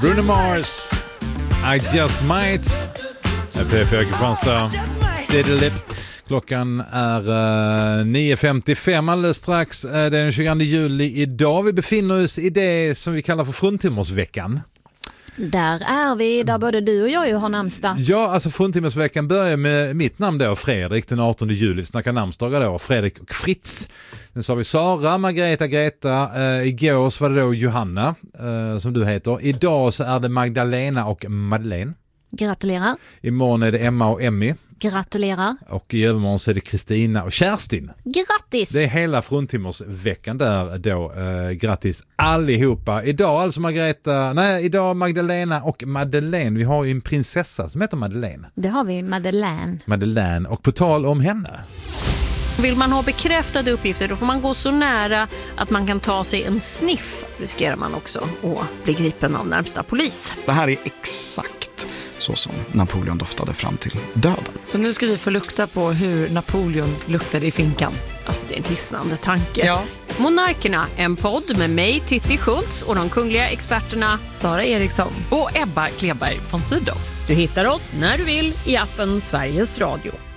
Bruno Mars, I Just Might. P4 Kristianstad, Little Lip. Klockan är 9.55 alldeles strax. Det är den 20 juli idag. Vi befinner oss i det som vi kallar för fruntimmersveckan. Där är vi, där både du och jag ju har namnsdag. Ja, alltså fruntimmersveckan börjar med mitt namn då, Fredrik, den 18 juli. Snackar namnsdagar då, Fredrik och Fritz. Sen så har vi Sara, Margareta, Greta. Igår så var det då Johanna, som du heter. Idag så är det Magdalena och Madeleine. Gratulerar. Imorgon är det Emma och Emmy. Gratulerar. Och i övermorgon så är det Kristina och Kerstin. Grattis! Det är hela fruntimmersveckan där då. Grattis allihopa. Idag alltså idag Magdalena och Madeleine. Vi har ju en prinsessa som heter Madeleine. Det har vi, Madeleine. Och på tal om henne. Vill man ha bekräftade uppgifter då får man gå så nära att man kan ta sig en sniff. Riskerar man också att bli gripen av närmsta polis. Det här är exakt så som Napoleon doftade fram till döden. Så nu ska vi få lukta på hur Napoleon luktade i finkan. Alltså det är en hisnande tanke. Ja. Monarkerna, en podd med mig, Titti Schultz, och de kungliga experterna Sara Eriksson och Ebba Kleberg von Sydow. Du hittar oss när du vill i appen Sveriges Radio.